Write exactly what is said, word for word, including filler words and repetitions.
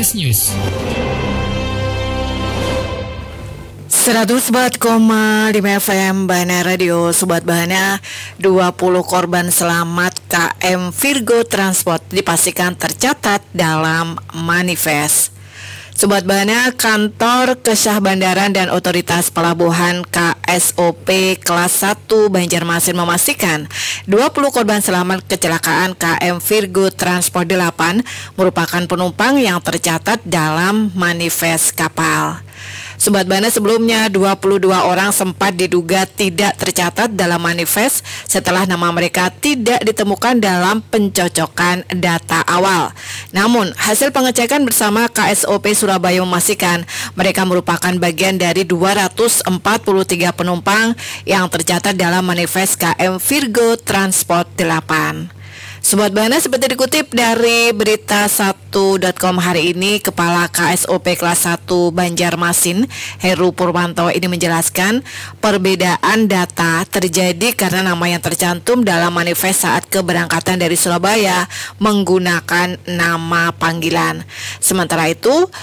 Flash News. seratus empat koma lima F M Bahana Radio. Sobat Bahana, dua puluh korban selamat K M Virgo Transport dipastikan tercatat dalam manifest. Sobat Bahana, Kantor Kesyah Bandaran dan Otoritas Pelabuhan K S O P kelas satu Banjarmasin memastikan dua puluh korban selamat kecelakaan K M Virgo Transport delapan merupakan penumpang yang tercatat dalam manifest kapal. Sobat Bahana, sebelumnya dua puluh dua orang sempat diduga tidak tercatat dalam manifest setelah nama mereka tidak ditemukan dalam pencocokan data awal. Namun, hasil pengecekan bersama K S O P Surabaya memastikan mereka merupakan bagian dari dua ratus empat puluh tiga penumpang yang tercatat dalam manifest K M Virgo Transport delapan. Sobat Bahana, seperti dikutip dari berita satu titik com hari ini, Kepala K S O P kelas satu Banjarmasin, Heru Purwanto ini menjelaskan perbedaan data terjadi karena nama yang tercantum dalam manifest saat keberangkatan dari Surabaya menggunakan nama panggilan. Sementara itu,